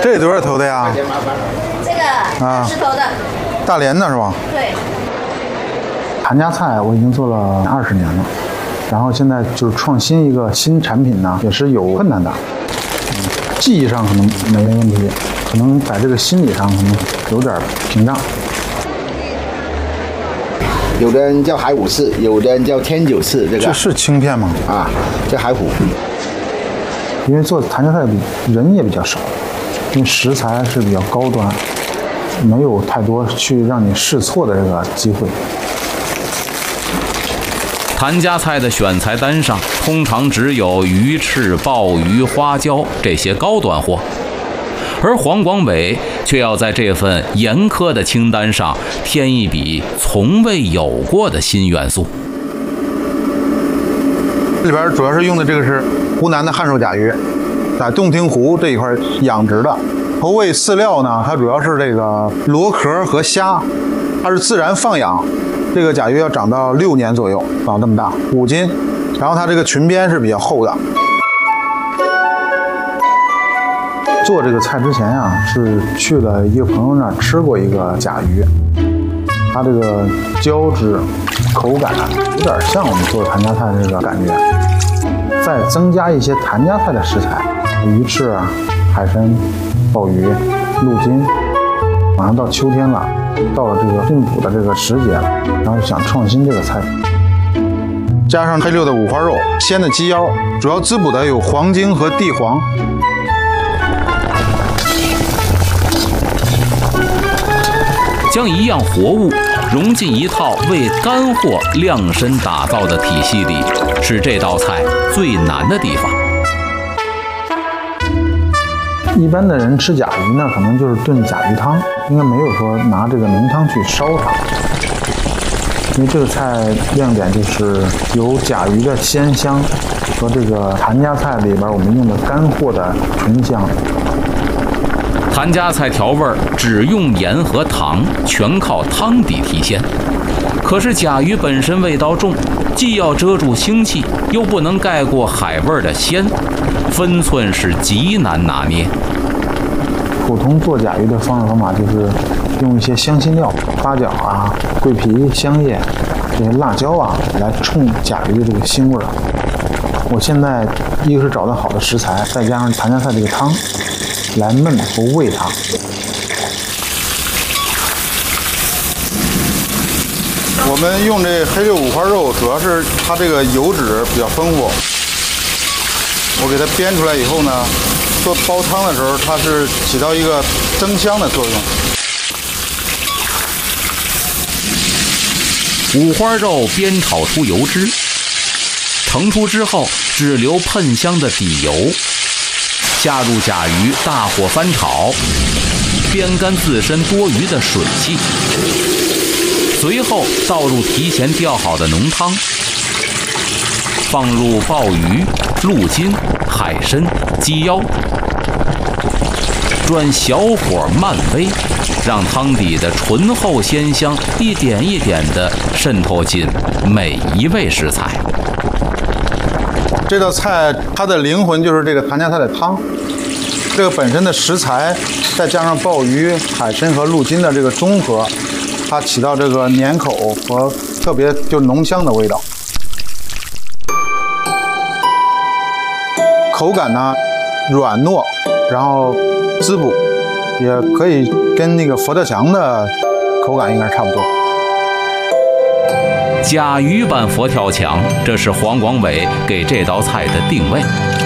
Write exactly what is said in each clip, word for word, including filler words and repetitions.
这多少头的呀？ 这个啊，十头的。 大连的是吧？ 对。 谭家菜我已经做了二十年了，然后现在就是创新一个新产品呢，也是有困难的。嗯，技艺上可能没问题，可能在这个心理上可能有点屏障。 有的人叫海虎翅，有的人叫天九翅，这个这是青片吗？ 啊，这海虎。 因为做谭家菜比人也比较少，因为食材是比较高端，没有太多去让你试错的这个机会。 谭家菜的选材单上通常只有鱼翅、鲍鱼、花椒这些高端货，而黄广伟却要在这份严苛的清单上添一笔从未有过的新元素。 里边主要是用的这个是湖南的汉寿甲鱼，在洞庭湖这一块养殖的。投喂饲料呢，它主要是这个螺壳和虾，它是自然放养。这个甲鱼要长到六年左右，长这么大，五斤。然后它这个裙边是比较厚的。 做这个菜之前呀、啊，是去了一个朋友那儿吃过一个甲鱼，它这个胶质、口感有点像我们做谭家菜这个感觉。再增加一些谭家菜的食材，鱼翅啊、海参、鲍鱼、鹿筋。马上到秋天了，到了这个进补的这个时节了，然后想创新这个菜， 加上黑六的五花肉、鲜的鸡腰，主要滋补的有黄精和地黄。 将一样活物融进一套为干货量身打造的体系里，是这道菜最难的地方。 一般的人吃甲鱼呢，可能就是炖甲鱼汤，应该没有说拿这个浓汤去烧它。因为这个菜亮点就是有甲鱼的鲜香和这个谭家菜里边我们用的干货的醇香。 谭家菜调味只用盐和糖，全靠汤底提鲜。可是甲鱼本身味道重，既要遮住腥气，又不能盖过海味的鲜，分寸是极难拿捏。 普通做甲鱼的方式方法就是用一些香辛料，八角啊、桂皮、香叶、这些辣椒啊，来冲甲鱼的这个腥味儿。我现在一个是找到好的食材，再加上谭家菜这个汤，来焖和煨它。 我们用这黑六五花肉，主要是它这个油脂比较丰富。我给它煸出来以后呢，做煲汤的时候，它是起到一个增香的作用。 五花肉煸炒出油脂，盛出之后只留喷香的底油，下入甲鱼，大火翻炒，煸干自身多余的水汽。随后倒入提前调好的浓汤，放入鲍鱼、鹿筋、海参、鸡腰，转小火慢煨，让汤底的醇厚鲜香一点一点地渗透进每一味食材。 这道菜它的灵魂就是这个谭家菜的汤，这个本身的食材，再加上鲍鱼、海参和鹿筋的这个中和，它起到这个粘口和特别就浓香的味道。口感呢软糯，然后滋补，也可以跟那个佛跳墙的口感应该差不多。 甲鱼版佛跳墙，这是黄广伟给这道菜的定位。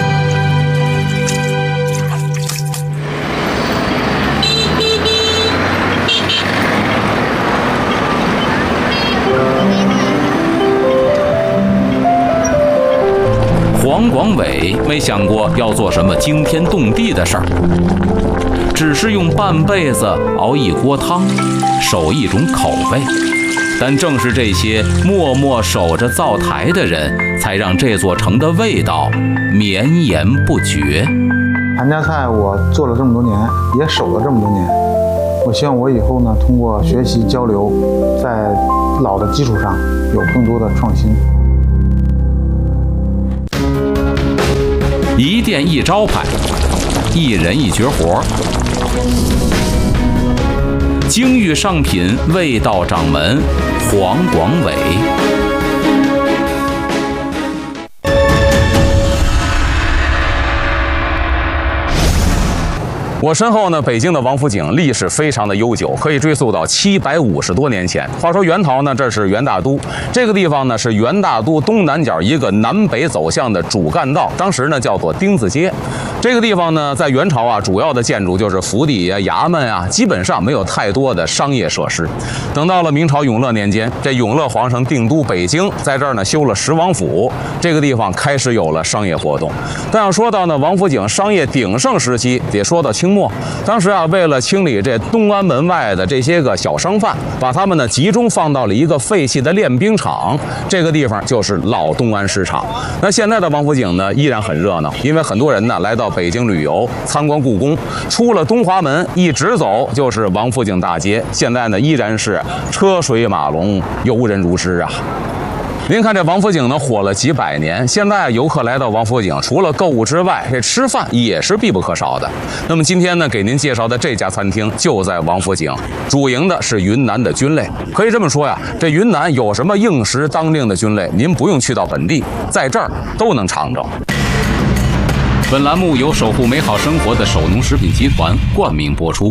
黄广伟没想过要做什么惊天动地的事儿，只是用半辈子熬一锅汤，守一种口味。但正是这些默默守着灶台的人，才让这座城的味道绵延不绝。 谭家菜我做了这么多年，也守了这么多年。我希望我以后呢，通过学习交流，在老的基础上有更多的创新。 一店一招牌，一人一绝活， 京域上品味道掌门黄广伟。我身后呢，北京的王府井历史非常的悠久，可以追溯到七百五十多年前。话说元朝呢，这是元大都，这个地方呢是元大都东南角一个南北走向的主干道，当时呢叫做丁字街。这个地方呢，在元朝啊，主要的建筑就是府邸啊、衙门啊，基本上没有太多的商业设施。等到了明朝永乐年间，这永乐皇上定都北京，在这儿呢修了十王府，这个地方开始有了商业活动。但要说到呢，王府井商业鼎盛时期，得说到清末，当时啊，为了清理这东安门外的这些个小商贩，把他们呢集中放到了一个废弃的练兵场，这个地方就是老东安市场。那现在的王府井呢，依然很热闹，因为很多人呢来到北京旅游，参观故宫，出了东华门一直走就是王府井大街，现在呢依然是车水马龙，游人如织啊。您看这王府井呢火了几百年，现在游客来到王府井，除了购物之外，这吃饭也是必不可少的。那么今天呢，给您介绍的这家餐厅就在王府井，主营的是云南的菌类。可以这么说呀，这云南有什么应时当令的菌类，您不用去到本地，在这儿都能尝着。本栏目由守护美好生活的守农食品集团冠名播出。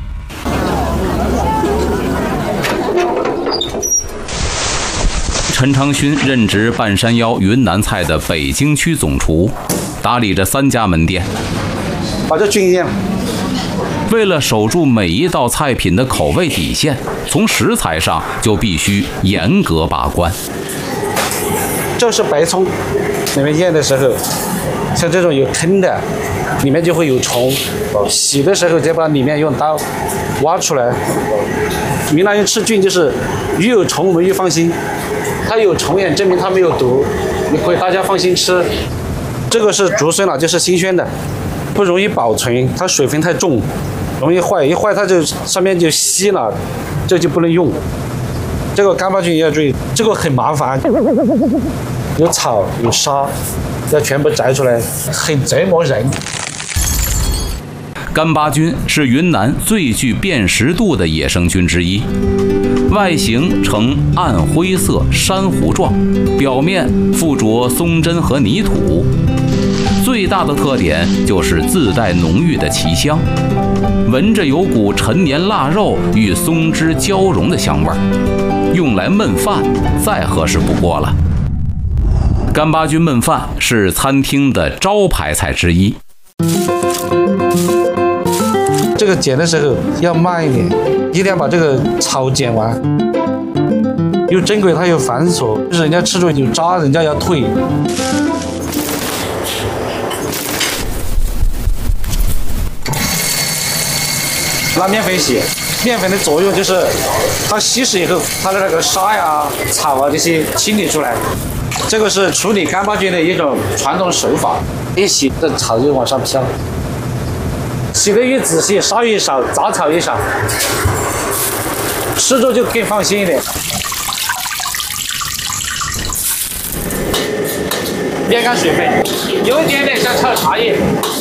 陈昌勋任职半山腰云南菜的北京区总厨，打理着三家门店。 把这菌验。 为了守住每一道菜品的口味底线，从食材上就必须严格把关。 这是白葱，里面腌的时候，像这种有坑的，里面就会有虫。洗的时候再把里面用刀挖出来。闽南人吃菌就是鱼有虫我们越放心，它有虫也证明它没有毒，你可以大家放心吃。这个是竹荪了，就是新鲜的，不容易保存，它水分太重，容易坏，一坏它就上面就稀了，这就不能用。这个干巴菌也要注意，这个很麻烦，有草有沙，要全部摘出来，很折磨人。 干巴菌是云南最具辨识度的野生菌之一，外形呈暗灰色珊瑚状，表面附着松针和泥土。最大的特点就是自带浓郁的奇香，闻着有股陈年腊肉与松脂交融的香味儿，用来焖饭再合适不过了。干巴菌焖饭是餐厅的招牌菜之一。 这个剪的时候要慢一点，一定要把这个草剪完。又珍贵它又繁琐，就是人家吃着有渣，人家要退。拿面粉洗，面粉的作用就是它稀释以后，它的那个沙呀、草啊这些清理出来。这个是处理干巴菌的一种传统手法，一洗这草就往上飘。洗得越仔细，沙越少，杂草越少，吃着就更放心一点。煸干水分，有一点点像炒茶叶。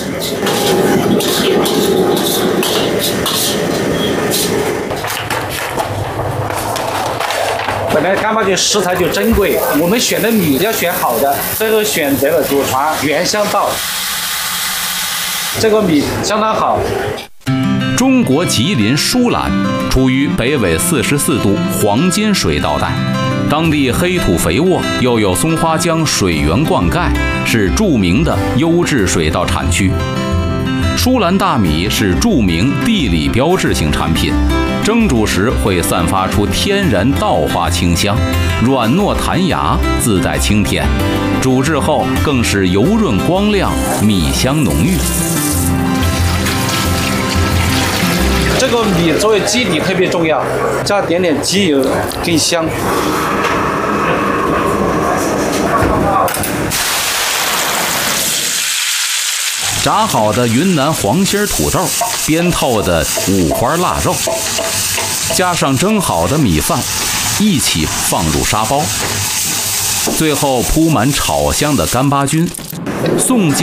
本来干巴菌食材就珍贵，我们选的米要选好的，最后选择了祖传原香稻。这个米相当好。 中国吉林舒兰处于北纬四十四度黄金水稻带，当地黑土肥沃，又有松花江水源灌溉，是著名的优质水稻产区。舒兰大米是著名地理标志性产品，蒸煮时会散发出天然稻花清香，软糯弹牙，自带清甜。煮制后更是油润光亮，米香浓郁。 这个米作为基底特别重要，加点点鸡油更香。 炸好的云南黄心土豆，煸透的五花腊肉，加上蒸好的米饭，一起放入沙包，最后铺满炒香的干巴菌，宋